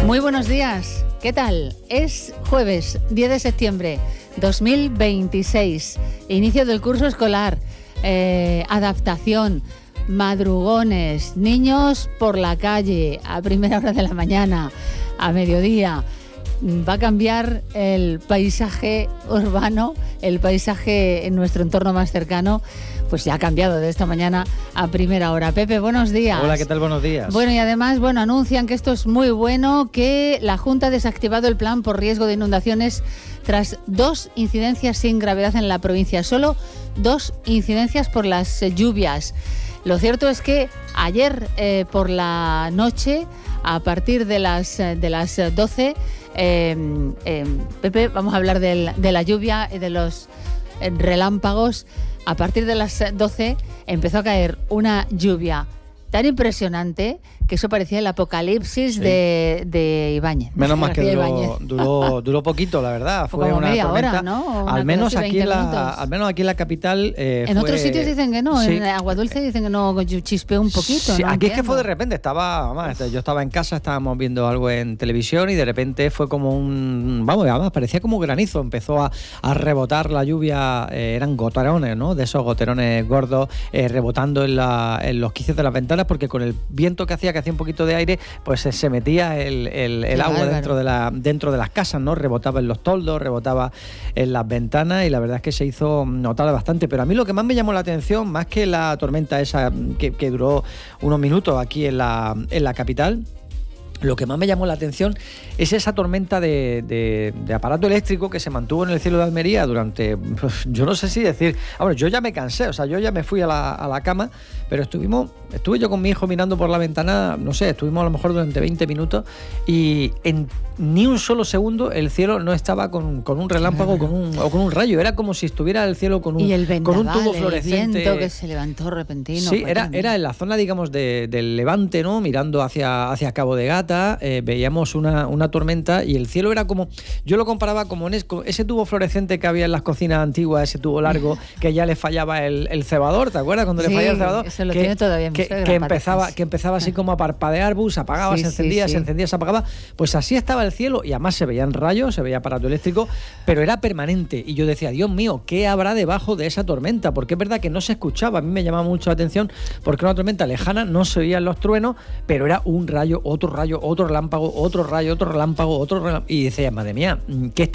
Muy buenos días, ¿qué tal? Es jueves 10 de septiembre 2026, inicio del curso escolar, adaptación, madrugones, niños por la calle a primera hora de la mañana, a mediodía. Va a cambiar el paisaje urbano, el paisaje en nuestro entorno más cercano, pues ya ha cambiado de esta mañana a primera hora. Pepe, buenos días. Hola, ¿qué tal? Buenos días. Bueno, y además, anuncian que esto es muy bueno, que la Junta ha desactivado el plan por riesgo de inundaciones tras 2 incidencias sin gravedad en la provincia. Solo 2 incidencias por las lluvias. Lo cierto es que ayer por la noche, a partir de las 12, Pepe, vamos a hablar de la lluvia y de los relámpagos. A partir de las 12 empezó a caer una lluvia tan impresionante que eso parecía el apocalipsis de Ibáñez. Menos mal que duró poquito, la verdad. Fue como una media tormenta. Hora, ¿no? Al menos aquí en la capital. En otros sitios dicen que no, sí. En Aguadulce dicen que no, chispeó un poquito. Sí, no aquí entiendo. es que fue de repente, yo estaba en casa, estábamos viendo algo en televisión y de repente fue como además parecía como granizo, empezó a rebotar la lluvia, eran goterones, ¿no? De esos goterones gordos, rebotando en los quicios de las ventanas, porque con el viento que hacía un poquito de aire, pues se metía el agua dentro de las casas, ¿no? Rebotaba en los toldos, rebotaba en las ventanas y la verdad es que se hizo notar bastante. Pero a mí lo que más me llamó la atención, más que la tormenta esa que duró unos minutos aquí en la capital, lo que más me llamó la atención es esa tormenta de aparato eléctrico que se mantuvo en el cielo de Almería durante, yo no sé si decir, yo ya me cansé, yo ya me fui a la cama, pero estuve yo con mi hijo mirando por la ventana, no sé, estuvimos a lo mejor durante 20 minutos y en ni un solo segundo el cielo no estaba con un relámpago o con un rayo, era como si estuviera el cielo con un tubo fluorescente. El viento que se levantó repentino. Sí, era en la zona, digamos, del Levante, ¿no? Mirando hacia Cabo de Gata, veíamos una tormenta y el cielo era como, yo lo comparaba como ese tubo fluorescente que había en las cocinas antiguas, ese tubo largo que ya le fallaba el cebador, ¿te acuerdas? Cuando le fallaba el cebador, eso lo tiene todavía en que empezaba así como a parpadear, se apagaba, se encendía, se apagaba, pues así estaba el cielo y además se veían rayos, se veía aparato eléctrico, pero era permanente y yo decía, Dios mío, ¿qué habrá debajo de esa tormenta? Porque es verdad que no se escuchaba, a mí me llamaba mucho la atención porque era una tormenta lejana, no se oían los truenos, pero era un rayo, otro relámpago, otro rayo, otro relámpago, y decía, madre mía, ¿qué